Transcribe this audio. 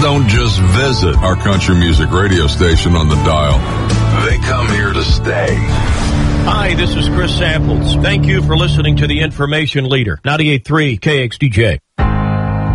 don't just visit our country music radio station on the dial. They come here to stay. Hi, this is Chris Samples. Thank you for listening to the Information Leader, 98.3 KXDJ.